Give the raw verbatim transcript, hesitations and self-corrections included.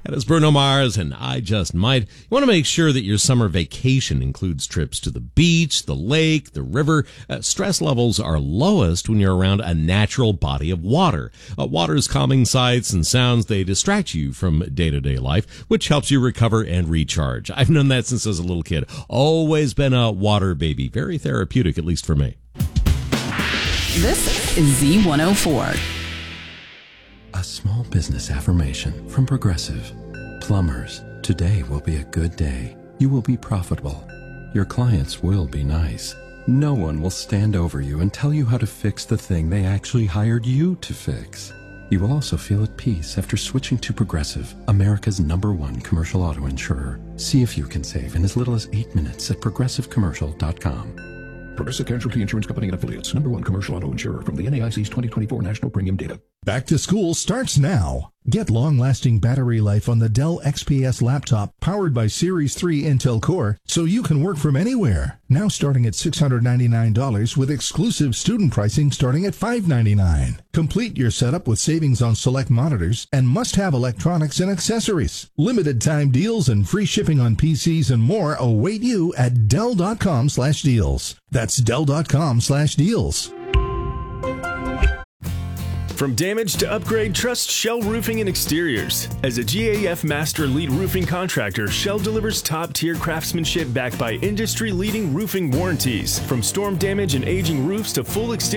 That is Bruno Mars, and I Just Might. You want to make sure that your summer vacation includes trips to the beach, the lake, the river. Uh, stress levels are lowest when you're around a natural body of water. Uh, water's calming sights and sounds, they distract you from day-to-day life, which helps you recover and recharge. I've known that since I was a little kid. Always been a water baby. Very therapeutic, at least for me. This is Z one oh four. A small business affirmation from Progressive. Plumbers, today will be a good day. You will be profitable. Your clients will be nice. No one will stand over you and tell you how to fix the thing they actually hired you to fix. You will also feel at peace after switching to Progressive, America's number one commercial auto insurer. See if you can save in as little as eight minutes at progressive commercial dot com. Progressive Casualty Insurance Company and Affiliates. Number one commercial auto insurer from the N A I C's twenty twenty-four National Premium Data. Back to school starts now. Get long-lasting battery life on the Dell X P S laptop powered by Series three Intel Core so you can work from anywhere. Now starting at six hundred ninety-nine dollars with exclusive student pricing starting at five hundred ninety-nine dollars. Complete your setup with savings on select monitors and must-have electronics and accessories. Limited time deals and free shipping on P Cs and more await you at Dell.com slash deals. That's Dell.com slash deals. From damage to upgrade, trust Shell Roofing and Exteriors. As a G A F Master Elite Roofing Contractor, Shell delivers top-tier craftsmanship backed by industry-leading roofing warranties. From storm damage and aging roofs to full exterior